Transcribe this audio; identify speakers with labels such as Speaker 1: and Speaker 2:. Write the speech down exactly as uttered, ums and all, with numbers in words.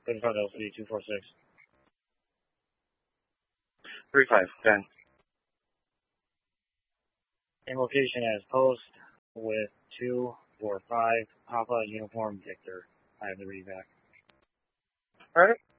Speaker 1: Good front L C two four six.
Speaker 2: three five, ten.
Speaker 1: In location as post with two four five, Papa Uniform Victor. I have the read back.
Speaker 2: Alright.